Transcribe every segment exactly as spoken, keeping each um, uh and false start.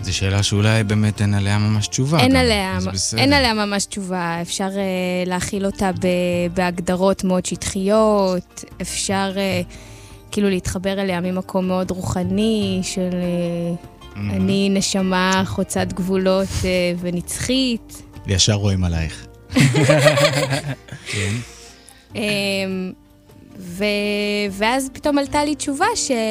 זו שאלה שאולי באמת אין עליה ממש תשובה. אין גם. עליה, זה בסדר. אין עליה ממש תשובה. אפשר uh, להכיל אותה ב- בהגדרות מאוד שטחיות, אפשר uh, כאילו להתחבר אליה ממקום מאוד רוחני, של uh, אני נשמה חוצת גבולות uh, ונצחית. ישר רואים עלייך. כן. Um, ו- ואז פתאום עלתה לי תשובה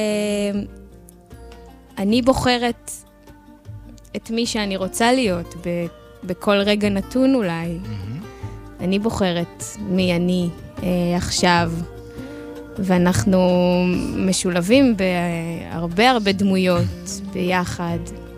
שאני בוחרת את מי שאני רוצה להיות, ב- בכל רגע נתון אולי. אני בוחרת מי אני אה, עכשיו, ואנחנו משולבים בהרבה הרבה דמויות ביחד.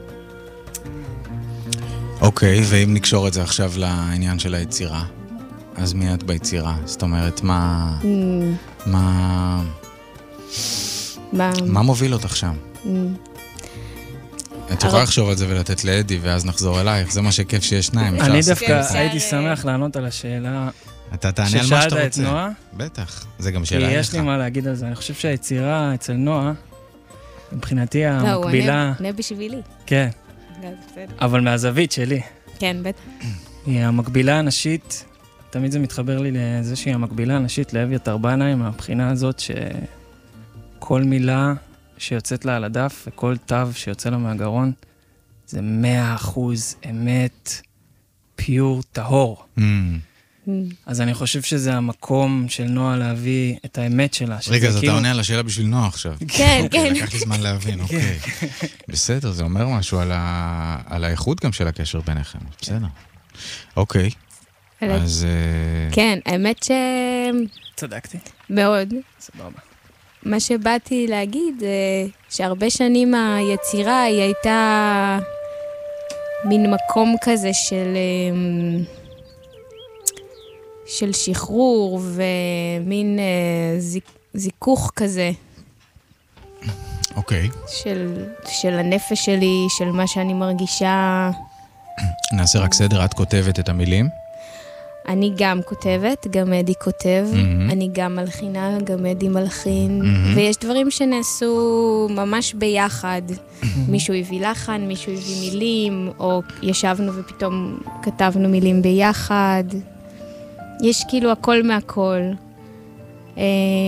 אוקיי, ואם נקשור את זה עכשיו לעניין של היצירה, אז מי את ביצירה? זאת אומרת, מה... Mm, מה... מה? מה מוביל אותך שם? Mm. את יכולה לחשוב על זה ולתת לאדי, ואז נחזור אלייך. זה מה שכיף שיש שניים. אני אפשר דווקא אפשר- הייתי שמח לענות על השאלה אתה תענה על מה שאתה ששאלת את רוצה. נועה, בטח, זה גם כי שאלה יש אליך. לי מה להגיד על זה. אני חושב שהיצירה אצל נועה, מבחינתי לא, הוא המקבילה, עונה- עונה בשבילי. כן, לא, בסדר. אבל מהזווית שלי, כן, בטח. היא המקבילה הנשית, תמיד זה מתחבר לי לזה שהיא המקבילה הנשית לאביתר בנאי, מהבחינה הזאת שכל מילה שיוצאת לה על הדף וכל תו שיוצא לה מהגרון, זה מאה אחוז אמת, פיור, טהור. Mm. Mm. אז אני חושב שזה המקום של נועה להביא את האמת שלה. שזה רגע, אז אתה כאילו- עונה על השאלה בשביל נוח עכשיו. כן, אוקיי, כן. לקח לי זמן להבין, אוקיי. בסדר, זה אומר משהו על ה- על האיכות גם של הקשר ביניכם. בסדר. אוקיי, אבל- אז... אה, כן, האמת ש... צדקתי, מאוד. סבבה. מה שבאתי להגיד, אה, שהרבה שנים היצירה היא הייתה מין מקום כזה של, אה, של שחרור ומין אה, זיק, זיכוך כזה אוקיי. של, של הנפש שלי, של מה שאני מרגישה. נעשה רק סדר, את כותבת את המילים. אני גם כותבת, גם אדי כותב, מהמם. אני גם מלחינה, גם אדי מלחין, מהמם. ויש דברים שנעשו ממש ביחד. מישהו הביא לחן, מישהו הביא מילים, או ישבנו ופתאום כתבנו מילים ביחד. יש כאילו הכל מהכל. אמ,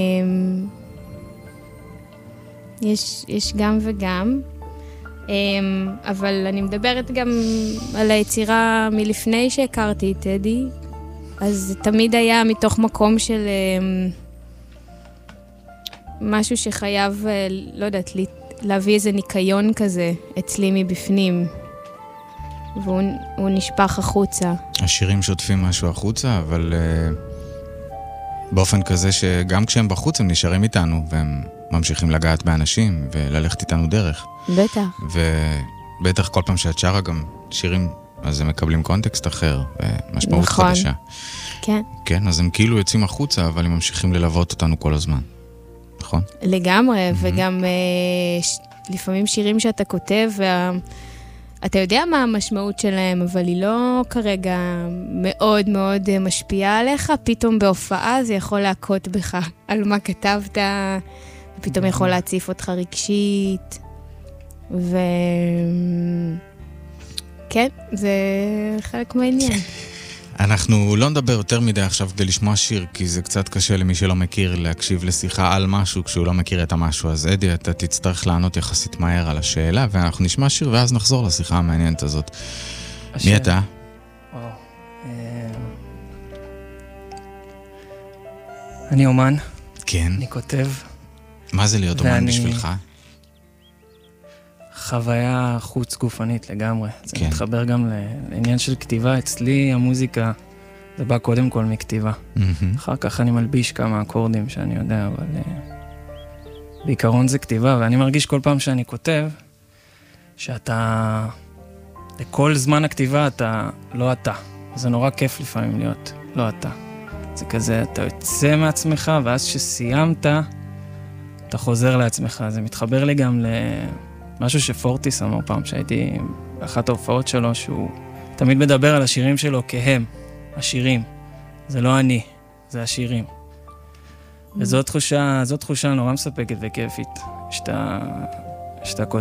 יש, יש גם וגם. אמ, אבל אני מדברת גם על היצירה מלפני שהכרתי את אדי, אז זה תמיד היה מתוך מקום של אמ, משהו שחייב, אה, לא יודעת, לה- להביא איזה ניקיון כזה אצלי מבפנים, והוא הוא נשפך החוצה. השירים שוטפים משהו החוצה, אבל uh, באופן כזה שגם כשהם בחוץ הם נשארים איתנו, והם ממשיכים לגעת באנשים וללכת איתנו דרך. בטח. ובטח כל פעם שאת שרה גם שירים, אז הם מקבלים קונטקסט אחר, ומשמעות נכון. חדשה. כן, כן, אז הם כאילו יוצאים החוצה, אבל הם ממשיכים ללוות אותנו כל הזמן. נכון? לגמרי, וגם אה, ש- לפעמים שירים שאתה כותב, וה... אתה יודע מה המשמעות שלהם, אבל היא לא כרגע מאוד מאוד אה, משפיעה עליך, פתאום בהופעה זה יכול להכות בך על מה כתבת, ופתאום יכול להציף אותך רגשית, ו... כן, זה חלק מהעניין. אנחנו לא נדבר יותר מדי עכשיו כדי לשמוע שיר, כי זה קצת קשה למי שלא מכיר להקשיב לשיחה על משהו כשהוא לא מכיר את המשהו. אז אדי, אתה תצטרך לענות יחסית מהר על השאלה, ואנחנו נשמע שיר ואז נחזור לשיחה המעניינת הזאת. מי אתה? וואו. אה, אני אומן, כן. אני כותב, מה זה להיות אומן ואני- בשבילך? חוויה חוץ גופנית לגמרי. זה כן. מתחבר גם לעניין של כתיבה. אצלי המוזיקה זה בא קודם כל מכתיבה. מהמם. אחר כך אני מלביש כמה אקורדים שאני יודע, אבל uh, בעיקרון זה כתיבה, ואני מרגיש כל פעם שאני כותב, שאתה, לכל זמן הכתיבה אתה לא אתה. זה נורא כיף לפעמים להיות לא אתה. זה כזה, אתה יוצא מעצמך, ואז שסיימת, אתה חוזר לעצמך. זה מתחבר לי גם למשהו שפורטיס אמר פעם, שהייתי באחת ההופעות שלו, שהוא תמיד מדבר על השירים שלו כהם, השירים. זה לא אני, זה השירים. וזו תחושה, זו תחושה נורא מספקת וכיפית, שאתה, שאתה כותב.